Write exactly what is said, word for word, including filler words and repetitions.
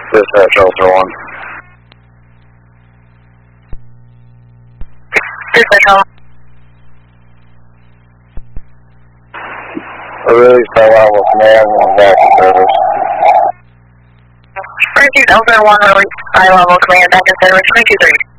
Dispatch Delta one. Dispatch Delta. I really fell out with man and back in service. Thank you, Delta one, release high level command back in service, thank you, three.